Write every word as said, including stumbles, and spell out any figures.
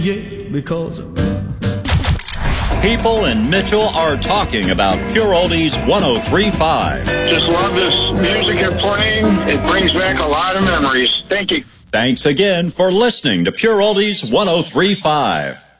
Yeah, because people in Mitchell are talking about Pure Oldies one oh three point five. Just love this music you're playing. It brings back a lot of memories. Thank you. Thanks again for listening to Pure Oldies one oh three point five.